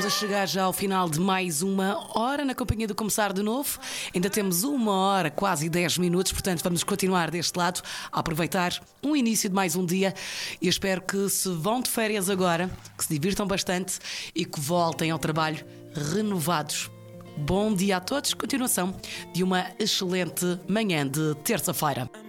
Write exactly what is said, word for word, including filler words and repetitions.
a chegar já ao final de mais uma hora na companhia do Começar de Novo. Ainda temos uma hora, quase dez minutos, portanto vamos continuar deste lado a aproveitar um início de mais um dia e espero que se vão de férias agora, que se divirtam bastante e que voltem ao trabalho renovados. Bom dia a todos, continuação de uma excelente manhã de terça-feira.